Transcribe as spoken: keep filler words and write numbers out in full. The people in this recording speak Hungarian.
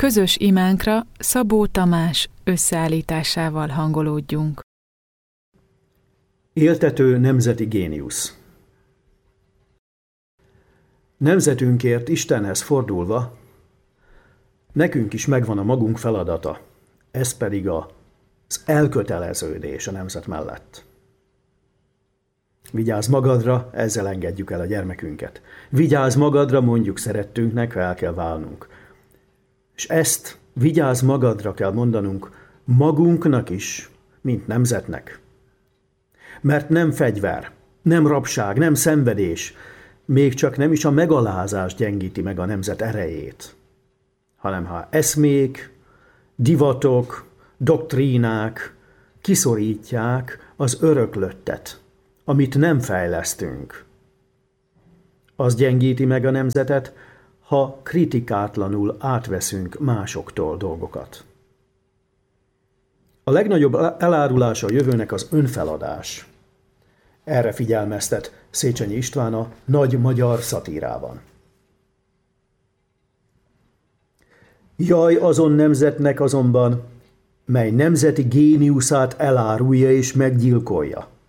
közös imánkra Szabó Tamás összeállításával hangolódjunk. Éltető nemzeti géniusz. Nemzetünkért Istenhez fordulva, nekünk is megvan a magunk feladata, ez pedig az elköteleződés a nemzet mellett. Vigyázz magadra, ezzel engedjük el a gyermekünket. Vigyázz magadra, mondjuk szerettünknek, ha el kell válnunk. És ezt vigyázz magadra kell mondanunk magunknak is, mint nemzetnek. Mert nem fegyver, nem rabság, nem szenvedés, még csak nem is a megalázás gyengíti meg a nemzet erejét, hanem ha eszmék, divatok, doktrínák kiszorítják az öröklöttet, amit nem fejlesztünk. Az gyengíti meg a nemzetet, ha kritikátlanul átveszünk másoktól dolgokat. A legnagyobb elárulása a jövőnek az önfeladás. Erre figyelmeztet Széchenyi István a Nagy magyar szatírában. Jaj azon nemzetnek azonban, mely nemzeti géniuszát elárulja és meggyilkolja.